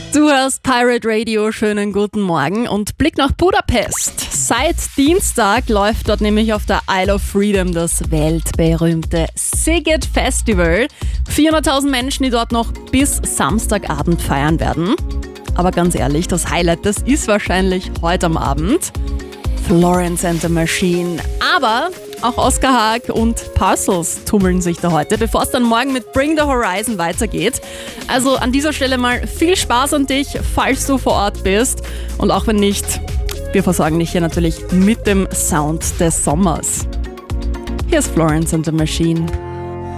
Du hörst Pirate Radio, schönen guten Morgen und Blick nach Budapest. Seit Dienstag läuft dort nämlich auf der Isle of Freedom das weltberühmte Sziget Festival. 400.000 Menschen, die dort noch bis Samstagabend feiern werden. Aber ganz ehrlich, das Highlight, das ist wahrscheinlich heute am Abend. Florence and the Machine. Aber auch Oscar Haag und Parcels tummeln sich da heute, bevor es dann morgen mit Bring the Horizon weitergeht. Also an dieser Stelle mal viel Spaß an dich, falls du vor Ort bist. Und auch wenn nicht, wir versorgen dich hier natürlich mit dem Sound des Sommers. Hier ist Florence and the Machine.